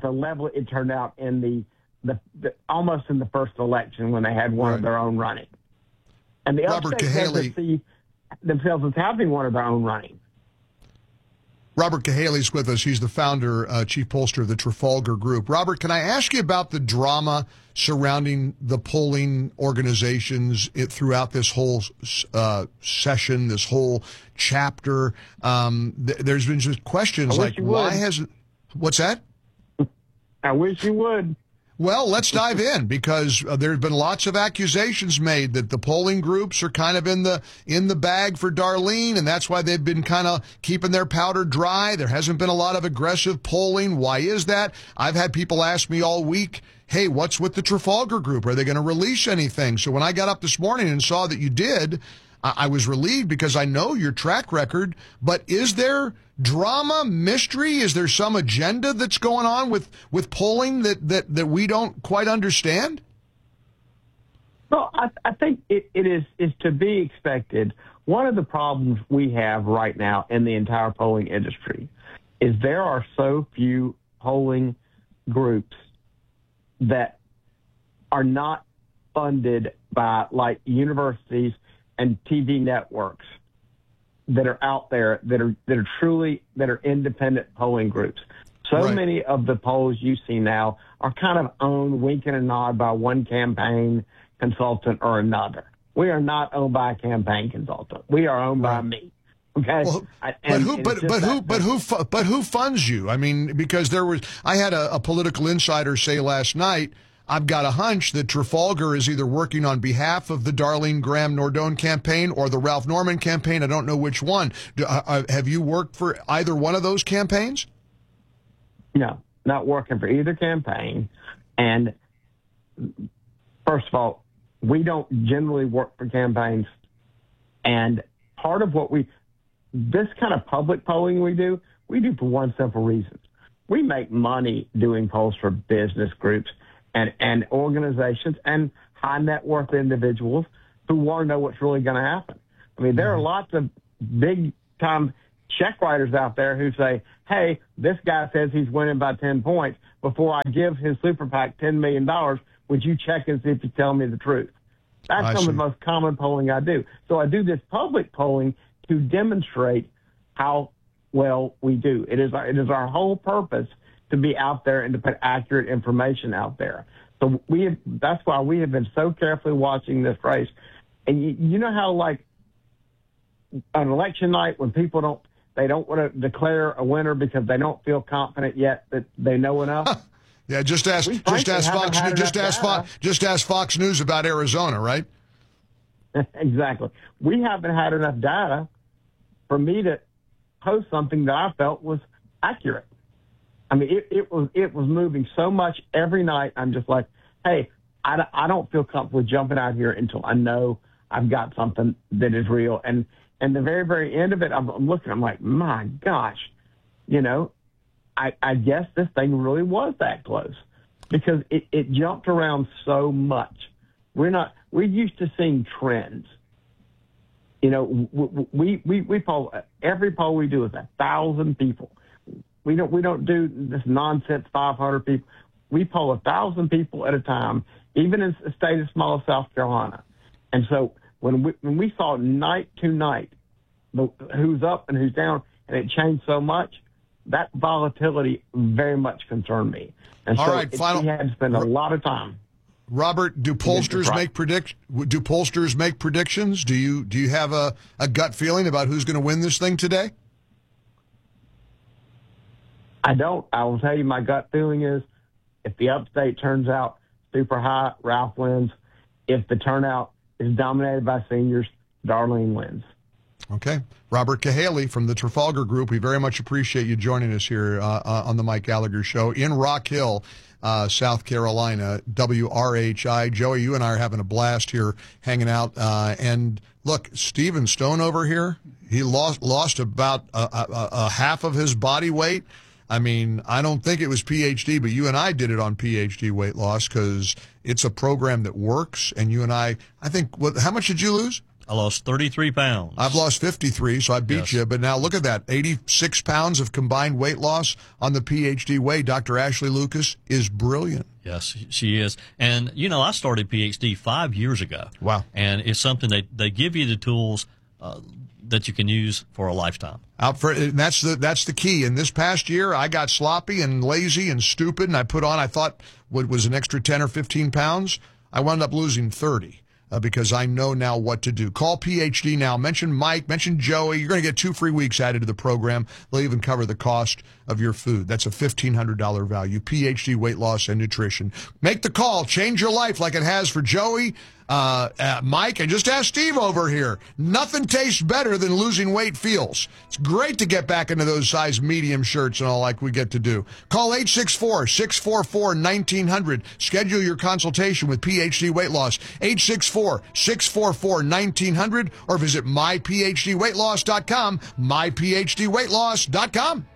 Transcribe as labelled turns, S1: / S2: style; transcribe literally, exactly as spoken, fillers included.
S1: at the level it turned out in the, the, the almost in the first election when they had one
S2: right.
S1: of their own running. And the
S2: Robert
S1: upstate
S2: Cahaly,
S1: doesn't see themselves as having one of their own running.
S2: Robert Cahaly's with us. He's the founder, uh, chief pollster of the Trafalgar Group. Robert, can I ask you about the drama surrounding the polling organizations it, throughout this whole uh, session, this whole chapter? Um, th- there's been just questions like, why hasn't... What's that?
S1: I wish you would.
S2: Well, let's dive in, because uh, there have been lots of accusations made that the polling groups are kind of in the in the bag for Darlene, and that's why they've been kind of keeping their powder dry. There hasn't been a lot of aggressive polling. Why is that? I've had people ask me all week, hey, what's with the Trafalgar Group? Are they going to release anything? So when I got up this morning and saw that you did, I, I was relieved, because I know your track record. But is there drama, mystery? Is there some agenda that's going on with, with polling that, that, that we don't quite understand?
S1: Well, I, I think it, it is, is to be expected. One of the problems we have right now in the entire polling industry is there are so few polling groups that are not funded by, like, universities and T V networks that are out there that are that are truly that are independent polling groups. So
S2: right.
S1: many of the polls you see now are kind of owned, wink and a nod, by one campaign consultant or another. We are not owned by a campaign consultant. We are owned right. by me. Okay,
S2: well,
S1: and,
S2: but who,
S1: and
S2: but but who, but who, fu- but who funds you? I mean, because there was, I had a, a political insider say last night, I've got a hunch that Trafalgar is either working on behalf of the Darlene Graham Nordone campaign or the Ralph Norman campaign. I don't know which one. Do, uh, have you worked for either one of those campaigns?
S1: No, not working for either campaign. And first of all, we don't generally work for campaigns. And part of what we, this kind of public polling we do, we do for one simple reason. We make money doing polls for business groups and, and organizations and high net worth individuals who want to know what's really going to happen. I mean, there are lots of big time check writers out there who say, hey, this guy says he's winning by ten points. Before I give his super PAC ten million dollars, would you check and see if he's telling me the truth? That's
S2: I
S1: some
S2: see.
S1: of the most common polling I do. So I do this public polling to demonstrate how well we do. It is our, it is our whole purpose to be out there and to put accurate information out there. So we have, that's why we have been so carefully watching this race. And you, you know how, like, on election night when people don't, they don't want to declare a winner because they don't feel confident yet that they know enough.
S2: Yeah, just ask,
S1: We
S2: just ask Fox,
S1: haven't had
S2: just
S1: enough
S2: ask
S1: data.
S2: Fox, just ask Fox News about Arizona, right?
S1: Exactly. We haven't had enough data for me to post something that I felt was accurate. I mean, it, it was it was moving so much every night. I'm just like, hey, I, I don't feel comfortable jumping out here until I know I've got something that is real. And and the very, very end of it, I'm, I'm looking, I'm like, my gosh, you know, I, I guess this thing really was that close because it, it jumped around so much. We're not, we're used to seeing trends. You know, we, we, we poll, every poll we do is a thousand people. We don't, we don't do this nonsense five hundred people. We poll a thousand people at a time, even in a state as small as South Carolina. And so when we, when we saw night to night, the, who's up and who's down, and it changed so much, that volatility very much concerned me. And
S2: All
S1: so
S2: right,
S1: it,
S2: final,
S1: we had to spend a lot of time.
S2: Robert, do pollsters make predict? Do pollsters make predictions? Do you do you have a, a gut feeling about who's going to win this thing today?
S1: I don't. I will tell you, my gut feeling is if the upstate turns out super high, Ralph wins. If the turnout is dominated by seniors, Darlene wins.
S2: Okay. Robert Cahaly from the Trafalgar Group, we very much appreciate you joining us here uh, uh, on the Mike Gallagher Show in Rock Hill, uh, South Carolina, W R H I. Joey, you and I are having a blast here hanging out. Uh, and look, Stephen Stone over here, he lost lost about a, a, a half of his body weight. I mean, I don't think it was P H D, but you and I did it on P H D weight loss because it's a program that works. And you and I, I think, what? How much did you lose?
S3: I lost thirty-three pounds.
S2: I've lost fifty-three, so I beat
S3: Yes.
S2: you. But now look at that, eighty-six pounds of combined weight loss on the P H D way. Doctor Ashley Lucas is brilliant.
S3: Yes, she is. And, you know, I started P H D five years ago.
S2: Wow.
S3: And it's something that they give you the tools uh, that you can use for a lifetime.
S2: Out for and that's the that's the key. And this past year, I got sloppy and lazy and stupid, and I put on, I thought, what was an extra ten or fifteen pounds. I wound up losing thirty. Uh, because I know now what to do. Call P H D now. Mention Mike. Mention Joey. You're going to get two free weeks added to the program. They'll even cover the cost of your food. That's a fifteen hundred dollars value. P H D Weight Loss and Nutrition. Make the call. Change your life like it has for Joey, uh, uh, Mike, and just ask Steve over here. Nothing tastes better than losing weight feels. It's great to get back into those size medium shirts and all like we get to do. Call eight six four, six four four, one nine zero zero. Schedule your consultation with P H D Weight Loss. eight six four, six four four, one nine zero zero or visit my p h d weight loss dot com, my p h d weight loss dot com.